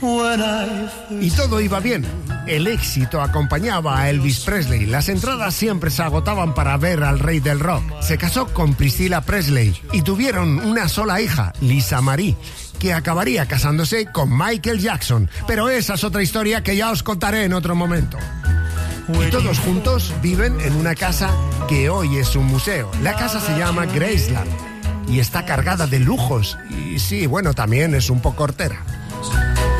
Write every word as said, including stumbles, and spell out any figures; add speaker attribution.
Speaker 1: Y todo iba bien. El éxito acompañaba a Elvis Presley. Las entradas siempre se agotaban para ver al rey del rock. Se casó con Priscilla Presley y tuvieron una sola hija, Lisa Marie, que acabaría casándose con Michael Jackson. Pero esa es otra historia que ya os contaré en otro momento. Y todos juntos viven en una casa que hoy es un museo. La casa se llama Graceland y está cargada de lujos. Y sí, bueno, también es un poco hortera.